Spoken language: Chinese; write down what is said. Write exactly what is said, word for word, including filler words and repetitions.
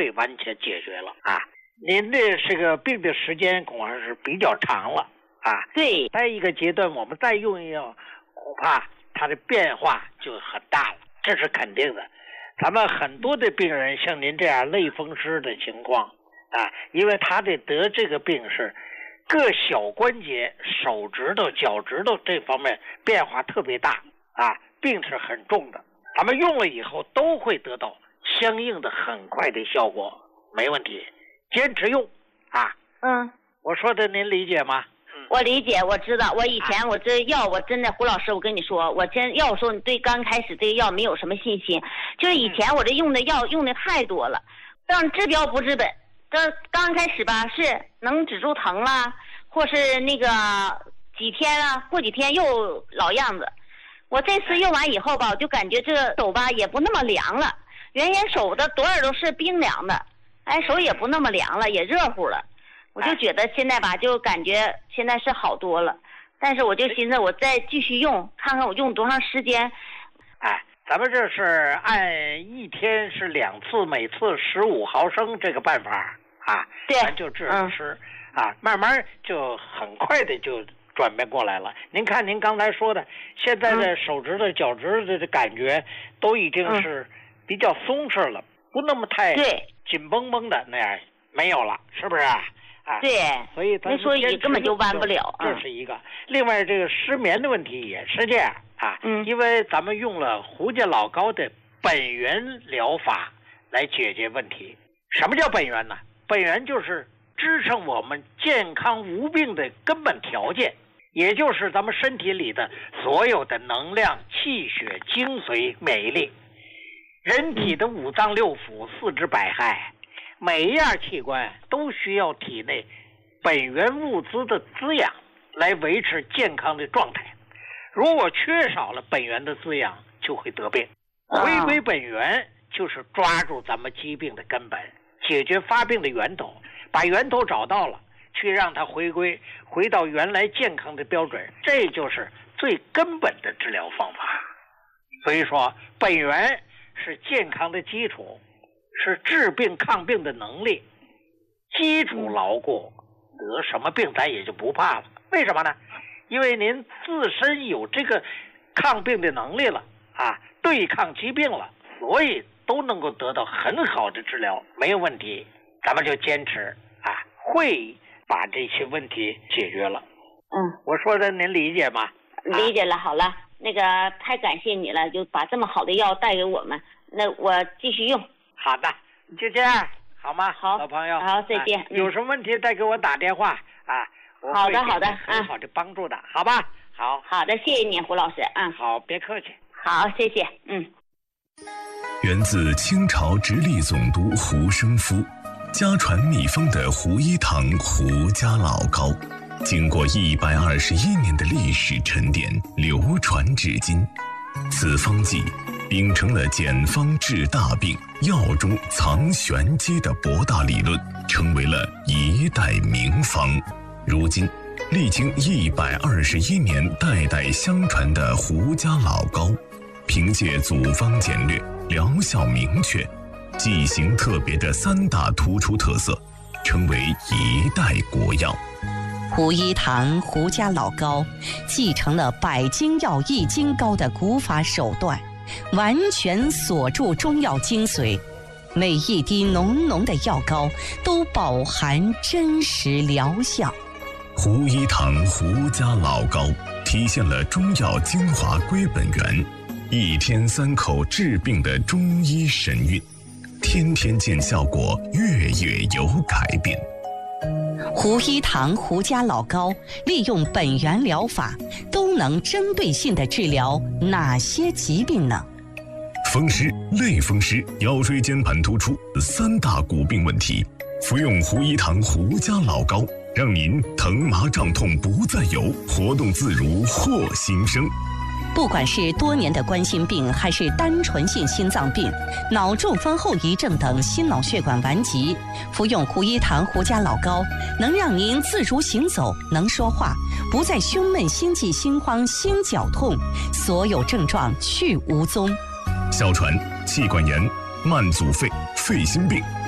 会完全解决了啊。您的这个病的时间恐怕是比较长了啊。 对， 在一个阶段我们再用药，恐怕它的变化就很大了，这是肯定的。咱们很多的病人像您这样类风湿的情况啊，因为他的得这个病是各小关节、手指头、脚趾头这方面变化特别大啊，病是很重的。咱们用了以后都会得到相应的很快的效果，没问题，坚持用啊。 嗯， 我说的您理解吗？ 我理解，我知道。我以前我这药，我真的胡老师，我跟你说，我真要说你对刚开始这个药没有什么信心，就是以前我这用的药用的太多了，但治标不治本。这刚开始吧，是能止住疼啦，或是那个几天啊，过几天又老样子。我这次用完以后吧，我就感觉这个手吧也不那么凉了，原先手的多少都是冰凉的，哎，手也不那么凉了，也热乎了。我就觉得现在吧，就感觉现在是好多了，但是我就寻思我再继续用，看看我用多长时间。 哎，咱们这是按一天是两次，每次十五毫升这个办法啊， 对， 咱就这样吃、嗯、啊，慢慢就很快的就转变过来了。您看您刚才说的，现在的手指头、脚趾头的感觉都已经是比较松弛了，不那么太紧绷绷的那样，没有了，是不是啊？啊， 对， 所以咱所以根本就弯不了， 这是一个。另外，这个失眠的问题也是这样啊， 嗯， 因为咱们用了胡家老膏的本源疗法来解决问题。什么叫本源呢？本源就是支撑我们健康无病的根本条件，也就是咱们身体里的所有的能量、气血、精髓、免疫力。人体的五脏六腑、四肢百骸，每一样器官都需要体内本源物资的滋养来维持健康的状态。如果缺少了本源的滋养，就会得病。回归本源就是抓住咱们疾病的根本，解决发病的源头，把源头找到了，去让它回归回到原来健康的标准，这就是最根本的治疗方法。所以说，本源是健康的基础，是治病抗病的能力。基础牢固，得什么病咱也就不怕了。为什么呢？因为您自身有这个抗病的能力了啊，对抗疾病了，所以都能够得到很好的治疗，没有问题。咱们就坚持啊，会把这些问题解决了。 嗯， 我说的您理解吗？ 理解了。好了，那个太感谢你了，就把这么好的药带给我们，那我继续用。 好的，就这样好吗？ 好， 老朋友， 好，再见。 啊嗯、有什么问题再给我打电话啊，我好的，好的， 很好的帮助的，嗯、好吧？好， 好的，谢谢你，胡老师。嗯， 好，别客气。 好，谢谢。嗯。 源自清朝直隶总督胡生夫，家传秘方的胡一堂胡家老膏，经过一百二十一年的历史沉淀，流传至今。此方剂秉承了简方治大病、药中藏玄机的博大理论，成为了一代名方。如今历经一百二十一年代代相传的胡家老膏，凭借组方简略、疗效明确、剂型特别的三大突出特色，成为一代国药。 胡一堂胡家老膏继承了百金药益精膏的古法手段，完全锁住中药精髓，每一滴浓浓的药膏都饱含真实疗效。 胡一堂胡家老膏体现了中药精华归本源，一天三口治病的中医神韵，天天见效果，月月有改变。 胡一堂胡家老膏利用本源疗法，都能针对性地治疗哪些疾病呢？ 风湿、类风湿、腰椎间盘突出三大骨病问题，服用胡一堂胡家老膏，让您疼麻胀痛不再有，活动自如获新生。 不管是多年的冠心病，还是单纯性心脏病、脑中风后遗症等心脑血管顽疾，服用胡一堂胡家老膏，能让您自如行走，能说话，不再胸闷、心悸、心慌、心绞痛，所有症状去无踪。 哮喘、气管炎、慢阻肺、肺心病、